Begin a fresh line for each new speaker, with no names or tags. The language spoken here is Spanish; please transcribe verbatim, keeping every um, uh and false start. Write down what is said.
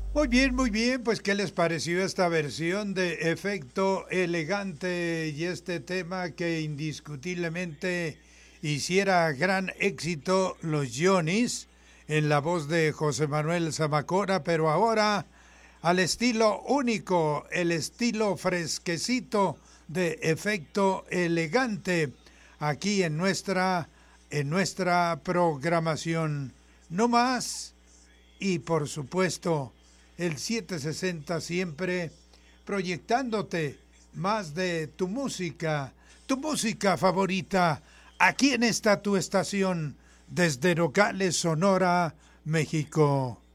Muy bien, muy bien, pues ¿qué les pareció esta versión de Efecto Elegante y este tema que indiscutiblemente hiciera gran éxito los Johnny's en la voz de José Manuel Zamacona, pero ahora al estilo único, el estilo fresquecito de Efecto Elegante aquí en nuestra en nuestra programación. No más y por supuesto el setecientos sesenta siempre proyectándote más de tu música, tu música favorita, aquí en esta tu estación desde Nogales, Sonora, México.